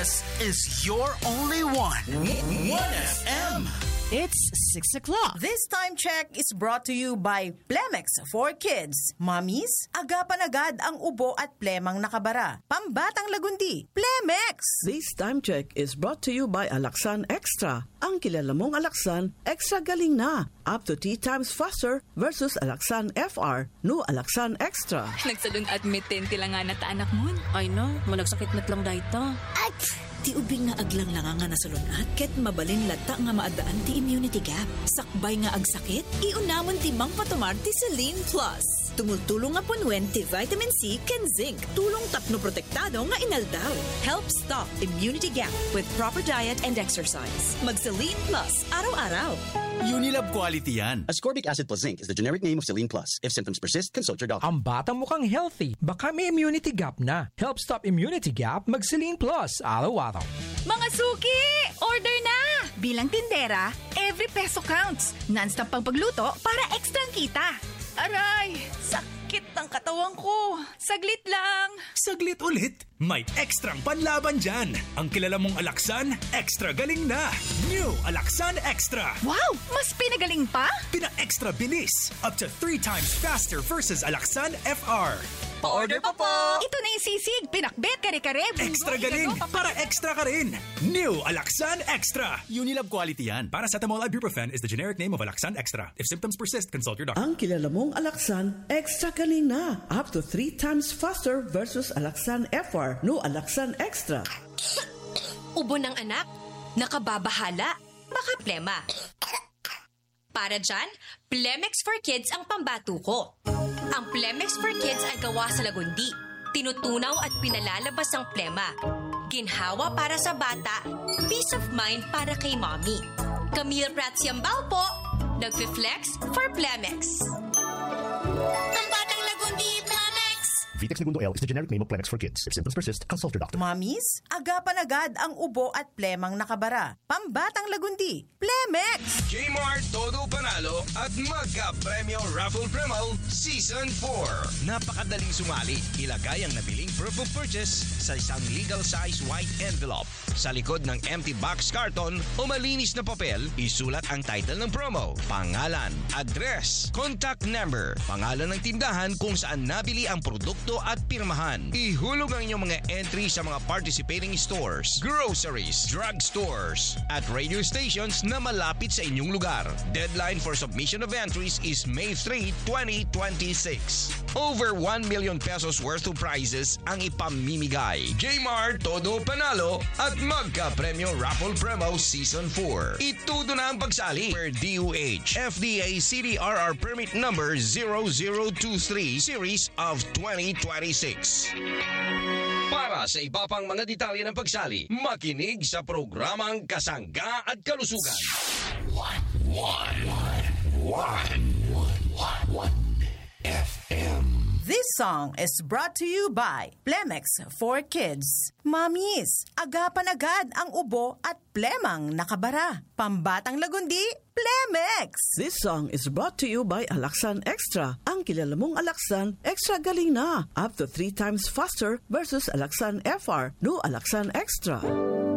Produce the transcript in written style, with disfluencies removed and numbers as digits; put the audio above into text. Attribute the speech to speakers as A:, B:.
A: This is your only one. 1FM.
B: It's 6 o'clock.
C: This time check is brought to you by Plemex for Kids. Mommies, agapan agad ang ubo at plemang nakabara. Pambatang lagundi, Plemex!
D: This time check is brought to you by Alaxan Extra. Ang kilala mong Alaxan, extra galing na. Up to 3 times faster versus Alaxan FR. No Alaxan Extra.
E: Nagsalun admitin tila nga na ta anak mo.
B: Ay no, malagsakit met lang dayta.
F: At ti ubing nga aglang lang nga nasalunat, ket mabalin lata nga maadaan ti immunity gap. Sakbay nga agsakit, iunamon ti Mang Patomar ti Celine Plus. Tumultulong nga punwen ti vitamin C ken zinc. Tulong tapno protektado nga inaldaw. Help stop immunity gap with proper diet and exercise. Mag Celine Plus araw-araw.
A: Unilab quality yan.
G: Ascorbic acid plus zinc is the generic name of Celine Plus. If symptoms persist, consult your doctor.
H: Ang batang mukhang healthy, baka may immunity gap na. Help stop immunity gap, mag Celine Plus araw-araw.
E: Mga suki! Order na! Bilang tindera, every peso counts. Non-stop pang pagluto para extra kita. Aray! Sakit ng katawan ko. Saglit lang.
I: Saglit ulit? May ekstrang panlaban dyan. Ang kilala mong Alaxan, extra galing na. New Alaxan Extra.
E: Wow! Mas pinagaling pa?
I: Pina-extra bilis. Up to 3 times faster versus Alaxan FR.
E: Pa-order pa po! Ito na yung sisig. Pinakbet, kare-kare.
I: Extra galing para extra ka rin. New Alaxan Extra.
A: Unilab quality yan.
I: Paracetamol ibuprofen is the generic name of Alaxan Extra. If symptoms persist, consult your doctor.
D: Ang kilala mong Alaxan, extra galing na. Up to 3 times faster versus Alaxan FR. No Alaxan Extra.
J: Ubo ng anak? Nakababahala? Baka plema. Para dyan, Plemex for Kids ang pambato ko. Ang Plemex for Kids ay gawa sa lagundi. Tinutunaw at pinalalabas ang plema. Ginhawa para sa bata, peace of mind para kay mommy. Camille Prats Yambao po, nagfi-flex for Plemex. Ang batang lagundi, Plemex!
K: Vitex Segundo L is the generic name of Plemex for Kids. If symptoms persist, consult your doctor.
C: Mommies, agapan agad ang ubo at plemang nakabara. Pambatang lagundi, Plemex!
L: Kmart Todo Panalo at Magka-Premyo Raffle Primal Season 4. Napakadaling sumali. Ilagay ang nabiling proof of purchase sa isang legal size white envelope. Sa likod ng empty box carton o malinis na papel, isulat ang title ng promo, pangalan, address, contact number, pangalan ng tindahan kung saan nabili ang produkto at pirmahan. Ihulog ang inyong mga entry sa mga participating stores, groceries, drugstores, at radio stations na malapit sa inyong lugar. Deadline for submission of entries is May 3, 2026. Over 1 million pesos worth of prizes ang ipamimigay. Kmart Todo Panalo at Magka-Premyo Raffle Promo Season 4. Itudo na ang pagsali per DOH FDA CDRR Permit Number 0023 Series of 2026. Para sa iba pang mga detalye ng pagsali, makinig sa programang Kasangga at Kalusugan.
A: 1 FM.
C: This song is brought to you by Plemex for Kids. Mommies, agapan agad ang ubo at plemang nakabara. Pambatang lagundi, Plemex!
D: This song is brought to you by Alaxan Extra. Ang kilala mong Alaxan, extra galing na. Up to 3 times faster versus Alaxan FR. No Alaxan Extra.